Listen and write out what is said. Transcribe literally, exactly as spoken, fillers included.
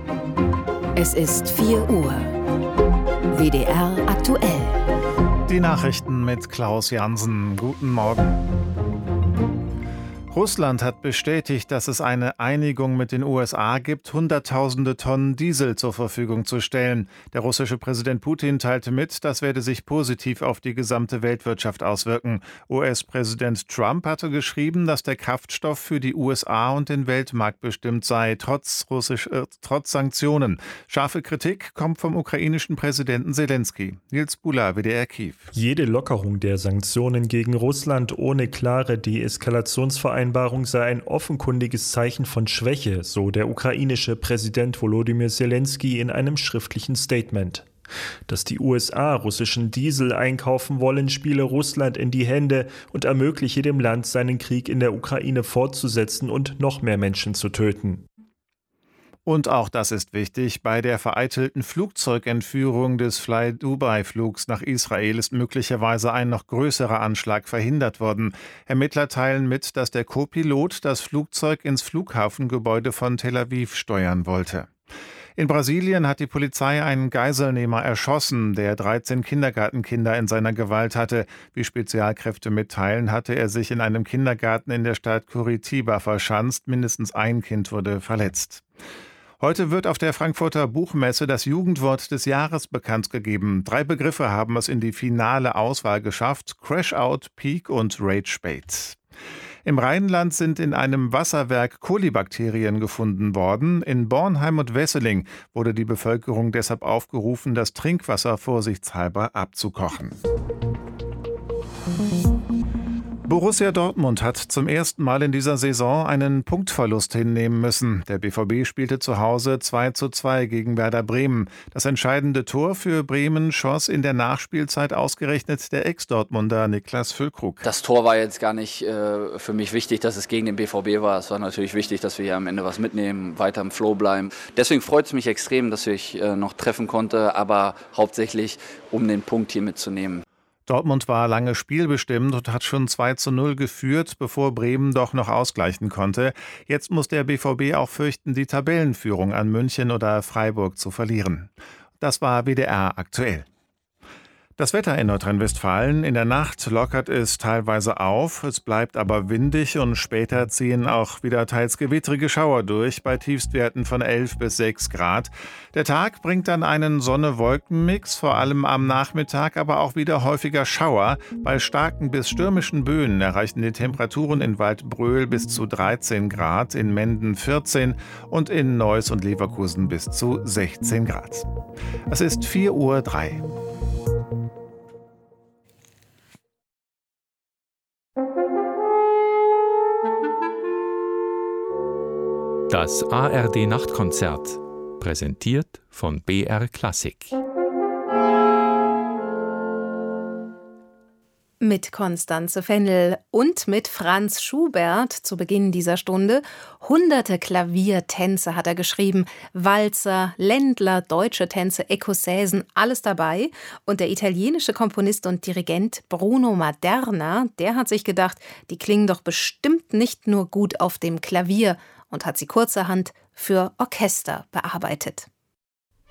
Es ist vier Uhr. W D R aktuell. Die Nachrichten mit Klaus Jansen. Guten Morgen. Russland hat bestätigt, dass es eine Einigung mit den U S A gibt, Hunderttausende Tonnen Diesel zur Verfügung zu stellen. Der russische Präsident Putin teilte mit, das werde sich positiv auf die gesamte Weltwirtschaft auswirken. U S-Präsident Trump hatte geschrieben, dass der Kraftstoff für die U S A und den Weltmarkt bestimmt sei, trotz, Russisch, äh, trotz Sanktionen. Scharfe Kritik kommt vom ukrainischen Präsidenten Selenskyj. Nils Bula, W D R Kiew. Jede Lockerung der Sanktionen gegen Russland ohne klare Deeskalationsvereinbarung sei ein offenkundiges Zeichen von Schwäche, so der ukrainische Präsident Volodymyr Selenskyj in einem schriftlichen Statement. Dass die U S A russischen Diesel einkaufen wollen, spiele Russland in die Hände und ermögliche dem Land, seinen Krieg in der Ukraine fortzusetzen und noch mehr Menschen zu töten. Und auch das ist wichtig, bei der vereitelten Flugzeugentführung des Fly-Dubai-Flugs nach Israel ist möglicherweise ein noch größerer Anschlag verhindert worden. Ermittler teilen mit, dass der Co-Pilot das Flugzeug ins Flughafengebäude von Tel Aviv steuern wollte. In Brasilien hat die Polizei einen Geiselnehmer erschossen, der dreizehn Kindergartenkinder in seiner Gewalt hatte. Wie Spezialkräfte mitteilen, hatte er sich in einem Kindergarten in der Stadt Curitiba verschanzt. Mindestens ein Kind wurde verletzt. Heute wird auf der Frankfurter Buchmesse das Jugendwort des Jahres bekannt gegeben. Drei Begriffe haben es in die finale Auswahl geschafft: Crash-Out, Peak und Rage-Bait. Im Rheinland sind in einem Wasserwerk Kolibakterien gefunden worden. In Bornheim und Wesseling wurde die Bevölkerung deshalb aufgerufen, das Trinkwasser vorsichtshalber abzukochen. Borussia Dortmund hat zum ersten Mal in dieser Saison einen Punktverlust hinnehmen müssen. Der B V B spielte zu Hause zwei zu zwei gegen Werder Bremen. Das entscheidende Tor für Bremen schoss in der Nachspielzeit ausgerechnet der Ex-Dortmunder Niklas Füllkrug. Das Tor war jetzt gar nicht äh, für mich wichtig, dass es gegen den B V B war. Es war natürlich wichtig, dass wir hier am Ende was mitnehmen, weiter im Flow bleiben. Deswegen freut es mich extrem, dass ich äh, noch treffen konnte, aber hauptsächlich, um den Punkt hier mitzunehmen. Dortmund war lange spielbestimmt und hat schon zwei zu null geführt, bevor Bremen doch noch ausgleichen konnte. Jetzt muss der B V B auch fürchten, die Tabellenführung an München oder Freiburg zu verlieren. Das war W D R aktuell. Das Wetter in Nordrhein-Westfalen: In der Nacht lockert es teilweise auf, es bleibt aber windig und später ziehen auch wieder teils gewittrige Schauer durch bei Tiefstwerten von elf bis sechs Grad. Der Tag bringt dann einen Sonne-Wolken-Mix, vor allem am Nachmittag aber auch wieder häufiger Schauer. Bei starken bis stürmischen Böen erreichen die Temperaturen in Waldbröl bis zu dreizehn Grad, in Menden vierzehn und in Neuss und Leverkusen bis zu sechzehn Grad. Es ist vier Uhr drei. Das A R D-Nachtkonzert, präsentiert von B R Klassik. Mit Constanze Fennel und mit Franz Schubert zu Beginn dieser Stunde. Hunderte Klaviertänze hat er geschrieben. Walzer, Ländler, deutsche Tänze, Ekossäsen, alles dabei. Und der italienische Komponist und Dirigent Bruno Maderna, der hat sich gedacht, die klingen doch bestimmt nicht nur gut auf dem Klavier, und hat sie kurzerhand für Orchester bearbeitet.